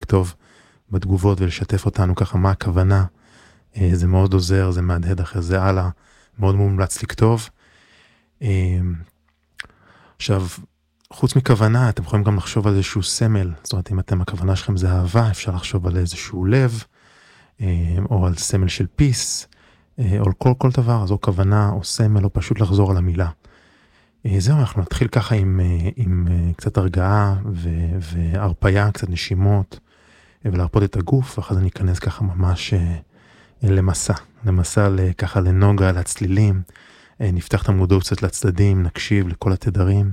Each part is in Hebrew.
לכתוב בתגובות ולשתף אותנו ככה מה הכוונה. זה מאוד עוזר, זה מהדהד אחרי זה הלאה, מאוד מומלץ לכתוב. עכשיו, חוץ מכוונה, אתם יכולים גם לחשוב על איזשהו סמל, זאת אומרת, אם הכוונה שלכם זה אהבה, אפשר לחשוב על איזשהו לב, או על סמל של פיס, או על כל דבר, זו כוונה או סמל, או פשוט לחזור על המילה. זהו, אנחנו נתחיל ככה עם קצת הרגעה והרפיה, קצת נשימות, ולהרפות את הגוף, ואחרי זה ניכנס ככה ממש למסע ככה לנוגה, לצלילים, נפתח את המודעות קצת לצדדים, נקשיב לכל התדרים,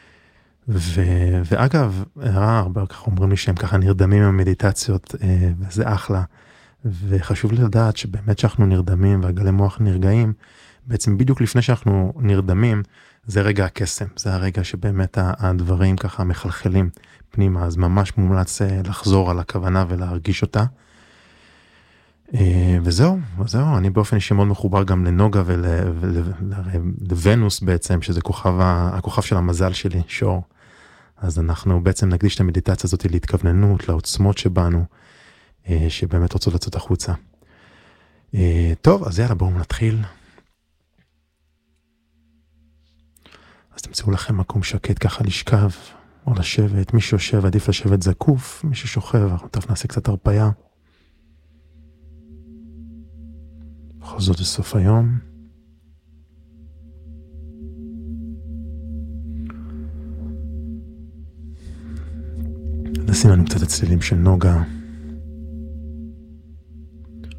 ואגב, הרבה ככה אומרים לי שהם ככה נרדמים עם המדיטציות, וזה אחלה, וחשוב לי לדעת שבאמת שאנחנו נרדמים והגלי מוח נרגעים, בעצם בדיוק לפני שאנחנו נרדמים, זה רגע הקסם, זה הרגע שבאמת הדברים ככה מחלחלים פנימה, אז ממש מומלץ לחזור על הכוונה ולהרגיש אותה. וזהו, אני באופן אישי מאוד מחובר גם לנוגה ולוונוס בעצם, שזה הכוכב של המזל שלי, שור. אז אנחנו בעצם נקדיש את המדיטציה הזאת להתכווננות, לעוצמות שבנו, שבאמת רוצות לצאת החוצה. טוב, אז יאללה, בואו נתחיל. אז תמצאו לכם מקום שקט ככה לשכב או לשבת. מי שיושב עדיף לשבת זקוף, מי ששוכב, אנחנו טוב נעשה קצת הרפיה. בכל זאת בסוף היום. נשים לנו קצת הצלילים של נוגה.